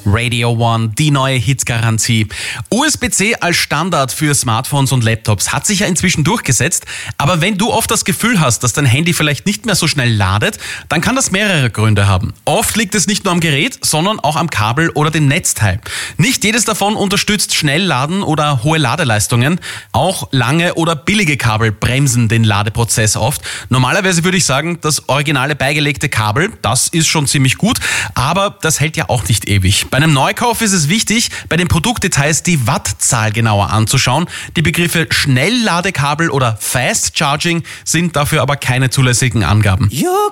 Radio One, die neue Hitgarantie. USB-C als Standard für Smartphones und Laptops hat sich ja inzwischen durchgesetzt, aber wenn du oft das Gefühl hast, dass dein Handy vielleicht nicht mehr so schnell ladet, dann kann das mehrere Gründe haben. Oft liegt es nicht nur am Gerät, sondern auch am Kabel oder dem Netzteil. Nicht jedes davon unterstützt Schnellladen oder hohe Ladeleistungen. Auch lange oder billige Kabel bremsen den Ladeprozess oft. Normalerweise würde ich sagen, das originale beigelegte Kabel, das ist schon ziemlich gut, aber das hält ja auch nicht ewig. Bei einem Neukauf ist es wichtig, bei den Produktdetails die Wattzahl genauer anzuschauen. Die Begriffe Schnellladekabel oder Fast Charging sind dafür aber keine zulässigen Angaben.